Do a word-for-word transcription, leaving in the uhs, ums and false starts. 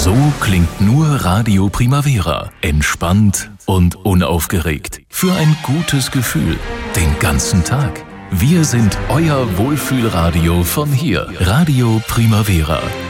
So klingt nur Radio Primavera. Entspannt und unaufgeregt. Für ein gutes Gefühl. Den ganzen Tag. Wir sind euer Wohlfühlradio von hier. Radio Primavera.